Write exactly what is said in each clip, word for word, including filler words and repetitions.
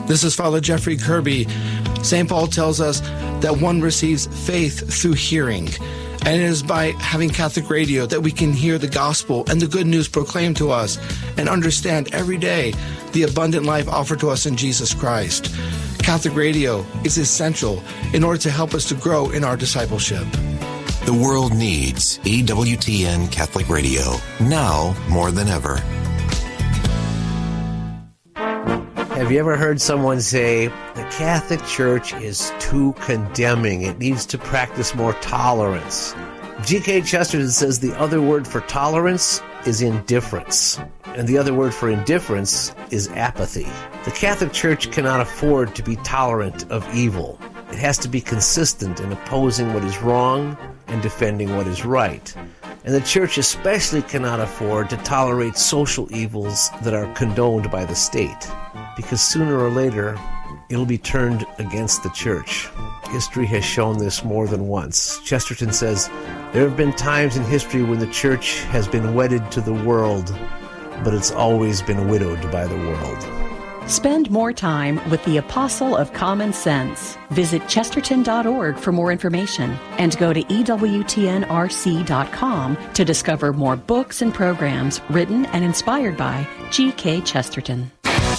This is Father Jeffrey Kirby. Saint Paul tells us that one receives faith through hearing. And it is by having Catholic radio that we can hear the gospel and the good news proclaimed to us and understand every day the abundant life offered to us in Jesus Christ. Catholic radio is essential in order to help us to grow in our discipleship. The world needs E W T N Catholic Radio, now more than ever. Have you ever heard someone say, the Catholic Church is too condemning, it needs to practice more tolerance? G K Chesterton says the other word for tolerance is indifference, and the other word for indifference is apathy. The Catholic Church cannot afford to be tolerant of evil. It has to be consistent in opposing what is wrong and defending what is right. And the Church especially cannot afford to tolerate social evils that are condoned by the state, because sooner or later, it'll be turned against the Church. History has shown this more than once. Chesterton says, there have been times in history when the Church has been wedded to the world, but it's always been widowed by the world. Spend more time with the Apostle of Common Sense. Visit chesterton dot org for more information and go to E W T N R C dot com to discover more books and programs written and inspired by G K Chesterton.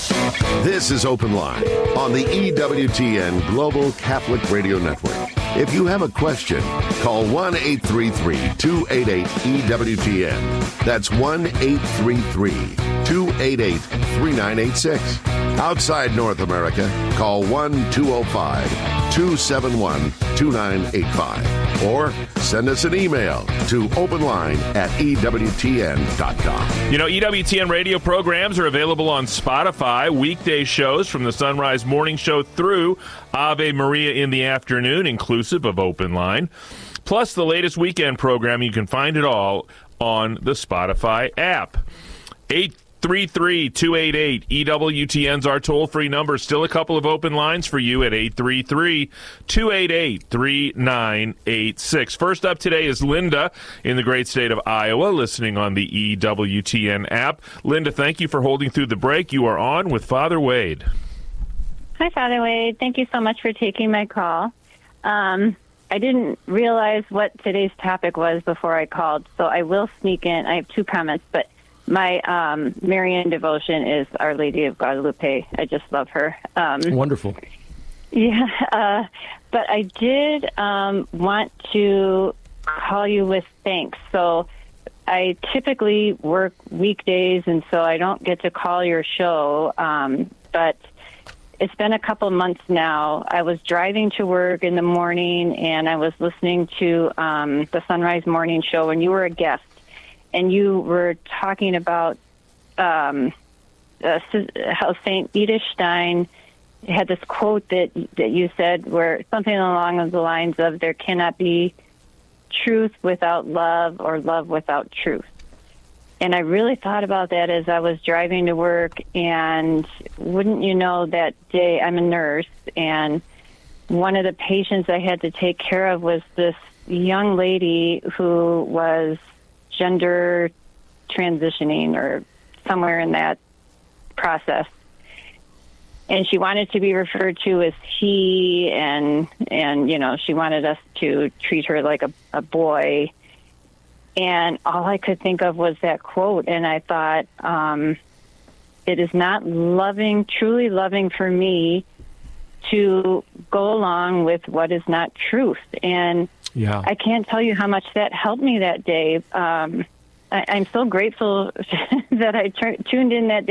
This is Open Line on the E W T N Global Catholic Radio Network. If you have a question, call one eight three three, two eight eight, E W T N. That's one eight three three, two eight eight, three nine eight six. Outside North America, call one two zero five, two seven one, two nine eight five. Or send us an email to openline at E W T N dot com. You know, E W T N radio programs are available on Spotify. Weekday shows from the Sunrise Morning Show through Ave Maria in the afternoon, inclusive of Open Line. Plus the latest weekend program. You can find it all on the Spotify app. eight three three, two eight eight, E W T N's our toll-free number. Still a couple of open lines for you at eight three three, two eight eight, three nine eight six. First up today is Linda in the great state of Iowa, listening on the E W T N app. Linda, thank you for holding through the break. You are on with Father Wade. Hi, Father Wade. Thank you so much for taking my call. Um, I didn't realize what today's topic was before I called, so I will sneak in. I have two comments, but my um, Marian devotion is Our Lady of Guadalupe. I just love her. Um, Wonderful. Yeah, uh, but I did um, want to call you with thanks. So I typically work weekdays, and so I don't get to call your show, um, but it's been a couple months now. I was driving to work in the morning, and I was listening to um, the Sunrise Morning Show, and you were a guest. And you were talking about um, uh, how Saint Edith Stein had this quote that that you said, where something along the lines of, there cannot be truth without love or love without truth. And I really thought about that as I was driving to work. And wouldn't you know, that day I'm a nurse, and one of the patients I had to take care of was this young lady who was gender transitioning or somewhere in that process. And she wanted to be referred to as he, and, and you know, she wanted us to treat her like a, a boy. And all I could think of was that quote. And I thought, um, it is not loving, truly loving for me to go along with what is not truth. And yeah. I can't tell you how much that helped me that day. Um, I, I'm so grateful that I t- tuned in that day.